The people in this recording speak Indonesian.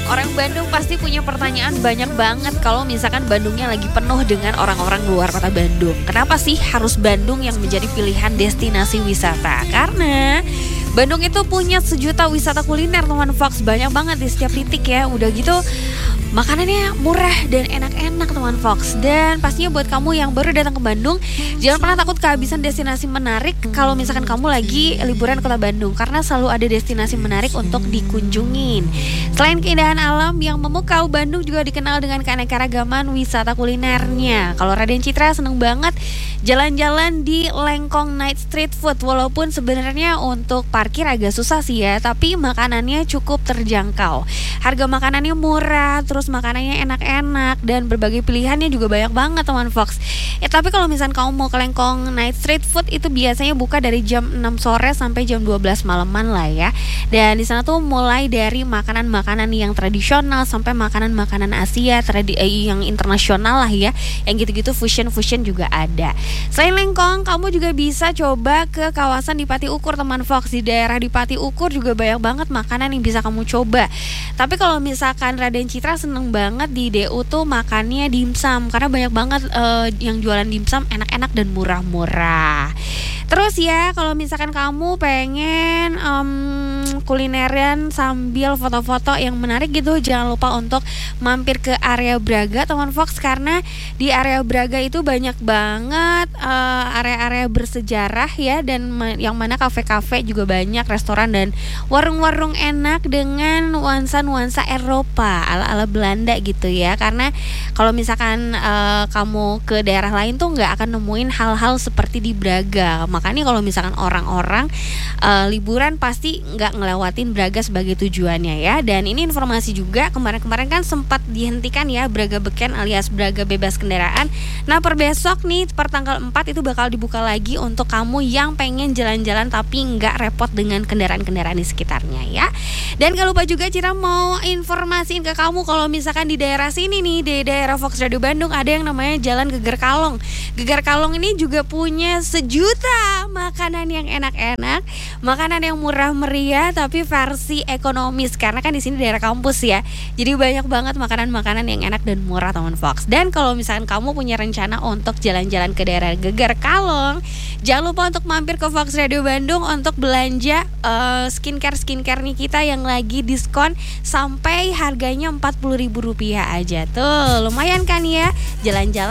Orang Bandung pasti punya pertanyaan banyak banget kalau misalkan Bandungnya lagi penuh dengan orang-orang luar kota Bandung. Kenapa sih harus Bandung yang menjadi pilihan destinasi wisata? Karena Bandung itu punya sejuta wisata kuliner, teman Fox. Banyak banget di setiap titik ya. Udah gitu makanannya murah dan enak-enak, teman Fox. Dan pastinya buat kamu yang baru datang ke Bandung, jangan pernah takut kehabisan destinasi menarik kalau misalkan kamu lagi liburan kota Bandung, karena selalu ada destinasi menarik untuk dikunjungin. Selain keindahan alam yang memukau, Bandung juga dikenal dengan keanekaragaman wisata kulinernya. Kalau Raden Citra seneng banget jalan-jalan di Lengkong Night Street Food. Walaupun sebenarnya untuk parkir agak susah sih ya, tapi makanannya cukup terjangkau. Harga makanannya murah, terus makanannya enak-enak, dan berbagai pilihannya juga banyak banget, teman Fox. Tapi kalau misalnya kamu mau ke Lengkong Night Street Food, itu biasanya buka dari jam 6 sore sampai jam 12 malaman lah ya. Dan di sana tuh mulai dari makanan-makanan yang tradisional sampai makanan-makanan Asia yang internasional lah ya. Yang gitu-gitu fusion juga ada. Selain Lengkong, kamu juga bisa coba ke kawasan Dipati Ukur, teman Fox. Di daerah Dipati Ukur juga banyak banget makanan yang bisa kamu coba. Tapi kalau misalkan Raden Citra seneng banget di DU tuh makannya dimsum, karena banyak banget yang jualan dimsum enak-enak dan murah-murah. Terus ya, kalau misalkan kamu pengen kulineran sambil foto-foto yang menarik gitu, jangan lupa untuk mampir ke area Braga, teman Fox, karena di area Braga itu banyak banget area-area bersejarah ya, dan yang mana kafe-kafe juga banyak, restoran dan warung-warung enak dengan nuansa-nuansa Eropa ala-ala Belanda gitu ya. Karena kalau misalkan kamu ke daerah lain tuh nggak akan nemuin hal-hal seperti di Braga. Makanya kalau misalkan orang-orang liburan pasti nggak ngelewatin Braga sebagai tujuannya ya. Dan ini informasi juga, kemarin-kemarin kan sempat dihentikan ya Braga Beken alias Braga bebas kendaraan. Nah per besok nih, per tanggal 4 itu bakal dibuka lagi untuk kamu yang pengen jalan-jalan tapi nggak repot dengan kendaraan-kendaraan di sekitarnya ya. Dan gak lupa juga Cira mau informasiin ke kamu kalau misalkan di daerah sini nih, di daerah Fox Radio Bandung, ada yang namanya Jalan Geger Kalong. Geger Kalong ini juga punya sejuta makanan yang enak-enak, makanan yang murah meriah tapi versi ekonomis, karena kan di sini daerah kampus ya. Jadi banyak banget makanan-makanan yang enak dan murah, teman Fox. Dan kalau misalkan kamu punya rencana untuk jalan-jalan ke daerah Geger Kalong, jangan lupa untuk mampir ke Fox Radio Bandung untuk belanja skincare nih kita yang lagi diskon sampai harganya Rp40.000 aja. Tuh lumayan kan ya, jalan-jalan